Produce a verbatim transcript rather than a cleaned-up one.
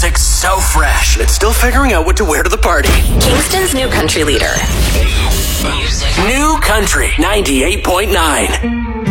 music so fresh, it's still figuring out what to wear to the party. Kingston's new country leader. New Country ninety-eight point nine.